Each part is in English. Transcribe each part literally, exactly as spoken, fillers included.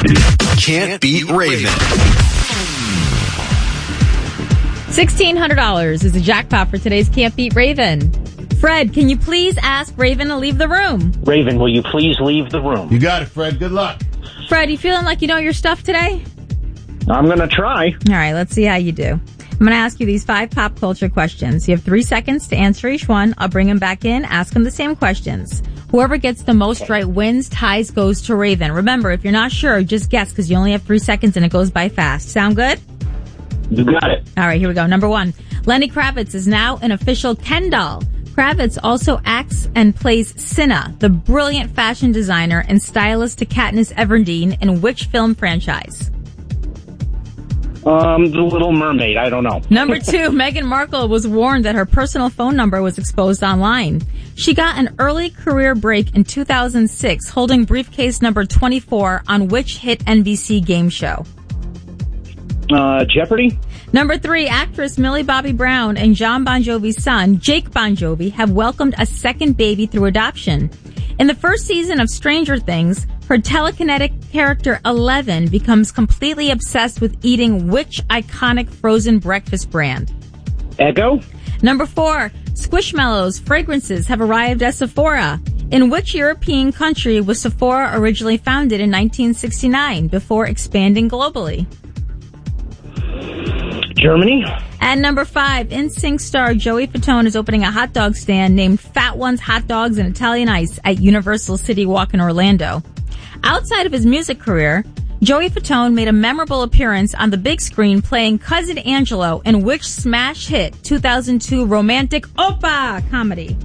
Can't Beat Raven. sixteen hundred dollars is the jackpot for today's Can't Beat Raven. Fred, can you please ask Raven to leave the room? Raven, will you please leave the room? You got it, Fred. Good luck. Fred, you feeling like you know your stuff today? I'm going to try. All right, let's see how you do. I'm going to ask you these five pop culture questions. You have three seconds to answer each one. I'll bring them back in, ask them the same questions. Whoever gets the most right wins, ties goes to Raven. Remember, if you're not sure, just guess because you only have three seconds and it goes by fast. Sound good? You got it. All right, here we go. Number one, Lenny Kravitz is now an official Ken doll. Kravitz also acts and plays Cinna, the brilliant fashion designer and stylist to Katniss Everdeen in which film franchise? Um, The Little Mermaid. I don't know. Number two, Meghan Markle was warned that her personal phone number was exposed online. She got an early career break in two thousand six, holding briefcase number twenty-four on which hit N B C game show? Uh, Jeopardy? Number three, actress Millie Bobby Brown and John Bon Jovi's son, Jake Bon Jovi, have welcomed a second baby through adoption. In the first season of Stranger Things, her telekinetic character Eleven becomes completely obsessed with eating which iconic frozen breakfast brand? Eggo? Number four, Squishmallows fragrances have arrived at Sephora. In which European country was Sephora originally founded in nineteen sixty-nine before expanding globally? Germany? At number five, N Sync star Joey Fatone is opening a hot dog stand named Fat Ones Hot Dogs and Italian Ice at Universal City Walk in Orlando. Outside of his music career, Joey Fatone made a memorable appearance on the big screen playing Cousin Angelo in which smash hit two thousand two romantic opera comedy?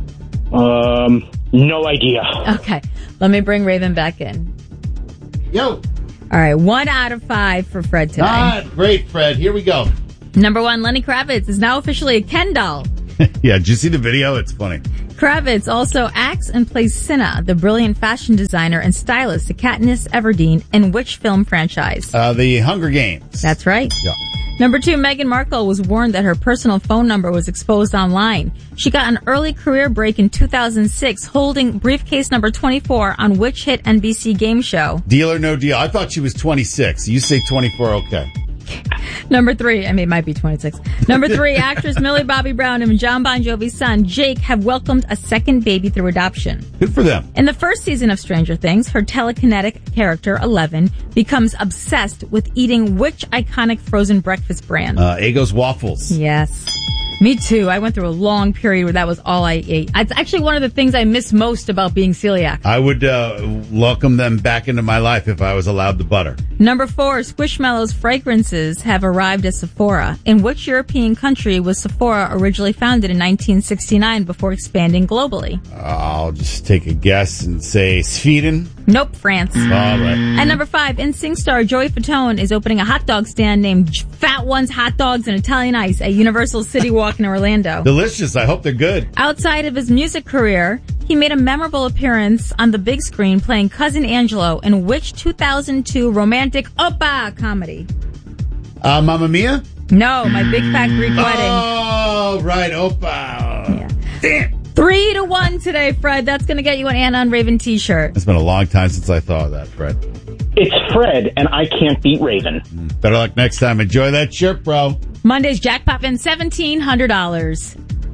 Um, no idea. Okay, let me bring Raven back in. Yo. All right, one out of five for Fred today. Ah, great, Fred. Here we go. Number one, Lenny Kravitz is now officially a Ken doll. Yeah, did you see the video? It's funny. Kravitz also acts and plays Cinna, the brilliant fashion designer and stylist to Katniss Everdeen in which film franchise? Uh, the Hunger Games. That's right. Yeah. Number two, Meghan Markle was warned that her personal phone number was exposed online. She got an early career break in two thousand six, holding briefcase number twenty-four on which hit N B C game show? Deal or No Deal. I thought she was twenty-six. You say twenty-four, okay. Number three, I mean, it might be twenty-six. Number three, actress Millie Bobby Brown and John Bon Jovi's son, Jake, have welcomed a second baby through adoption. Good for them. In the first season of Stranger Things, her telekinetic character, Eleven, becomes obsessed with eating which iconic frozen breakfast brand? Uh, Eggo's Waffles. Yes. Me too. I went through a long period where that was all I ate. It's actually one of the things I miss most about being celiac. I would uh, welcome them back into my life if I was allowed the butter. Number four, Squishmallows fragrances have arrived at Sephora. In which European country was Sephora originally founded in nineteen sixty-nine before expanding globally? Uh, I'll just take a guess and say Sweden. Nope, France. All right. And number five, N Sync star Joey Fatone is opening a hot dog stand named Fat Ones Hot Dogs and Italian Ice at Universal City Walk in Orlando. Delicious. I hope they're good. Outside of his music career, he made a memorable appearance on the big screen playing Cousin Angelo in which two thousand two romantic opera comedy? Uh, Mamma Mia? No, My Big Fat Greek Wedding. Oh, right. Opa. Yeah. Damn. Three to one today, Fred. That's going to get you an Anna on Raven t-shirt. It's been a long time since I thought of that, Fred. It's Fred, and I can't beat Raven. Better luck next time. Enjoy that shirt, bro. Monday's jackpot in seventeen hundred dollars.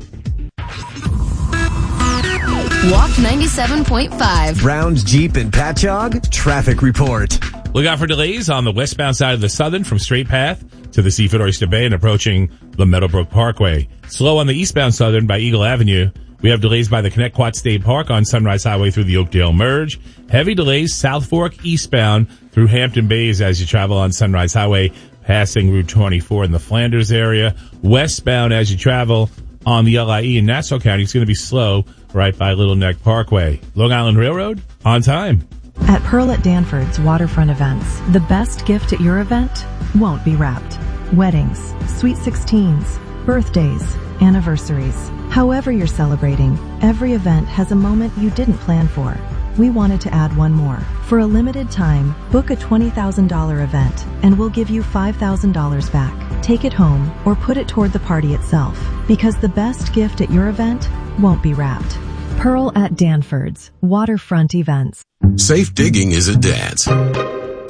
Walk ninety-seven point five. Browns, Jeep, and Patchogue traffic report. Look out for delays on the westbound side of the Southern from Straight Path to the Seafood Oyster Bay and approaching the Meadowbrook Parkway. Slow on the eastbound Southern by Eagle Avenue. We have delays by the Connecticut State Park on Sunrise Highway through the Oakdale Merge. Heavy delays South Fork eastbound through Hampton Bays as you travel on Sunrise Highway, passing Route twenty-four in the Flanders area. Westbound as you travel on the L I E in Nassau County, it's going to be slow right by Little Neck Parkway. Long Island Railroad, on time. At Pearl at Danford's Waterfront Events, the best gift at your event won't be wrapped. Weddings, sweet sixteens, birthdays, anniversaries. However you're celebrating, every event has a moment you didn't plan for. We wanted to add one more. For a limited time, book a twenty thousand dollars event and we'll give you five thousand dollars back. Take it home or put it toward the party itself, because the best gift at your event won't be wrapped. Pearl at Danford's Waterfront Events. Safe digging is a dance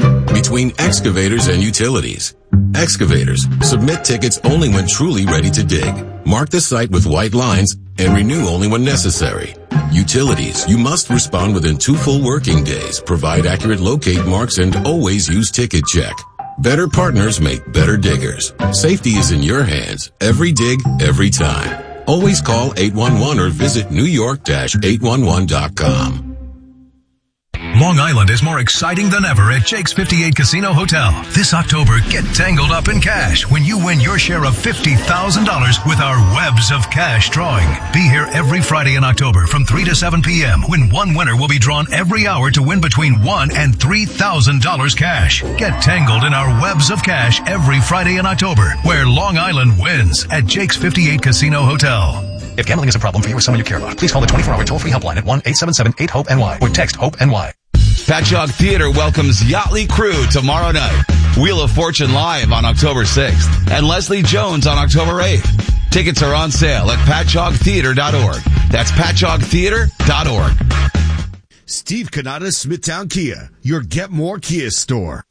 between excavators and utilities. Excavators, submit tickets only when truly ready to dig. Mark the site with white lines and renew only when necessary. Utilities, you must respond within two full working days, provide accurate locate marks, and always use Ticket Check. Better partners make better diggers. Safety is in your hands. Every dig, every time. Always call eight one one or visit new york dash eight one one dot com. Long Island is more exciting than ever at Jake's fifty-eight Casino Hotel. This October, get tangled up in cash when you win your share of fifty thousand dollars with our Webs of Cash drawing. Be here every Friday in October from three to seven p.m. when one winner will be drawn every hour to win between one thousand dollars and three thousand dollars cash. Get tangled in our Webs of Cash every Friday in October, where Long Island wins at Jake's fifty-eight Casino Hotel. If gambling is a problem for you or someone you care about, please call the twenty-four hour toll-free helpline at one eight seven seven eight hope N Y or text HOPE-NY. Patchogue Theater welcomes Yachtly Crew tomorrow night. Wheel of Fortune live on October sixth and Leslie Jones on October eighth. Tickets are on sale at patchogue theater dot org. That's patchogue theater dot org. Steve Canada, Smithtown Kia, your Get More Kia store.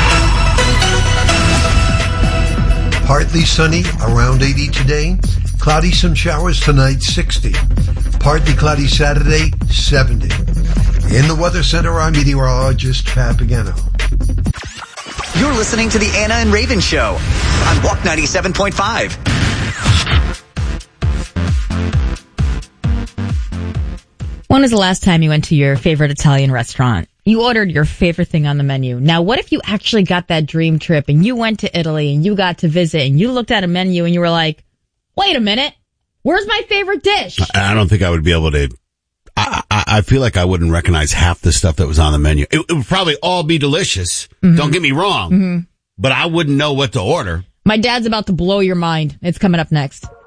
Partly sunny, around eighty today. Cloudy, some showers tonight, sixty. Partly cloudy Saturday, seventy. In the Weather Center, I'm meteorologist Pat Pagano. You're listening to the Anna and Raven Show on Walk ninety-seven point five. When was the last time you went to your favorite Italian restaurant? You ordered your favorite thing on the menu. Now, what if you actually got that dream trip and you went to Italy and you got to visit and you looked at a menu and you were like, wait a minute, where's my favorite dish? I don't think I would be able to. I, I, I feel like I wouldn't recognize half the stuff that was on the menu. It, it would probably all be delicious. Mm-hmm. Don't get me wrong. Mm-hmm. But I wouldn't know what to order. My dad's about to blow your mind. It's coming up next.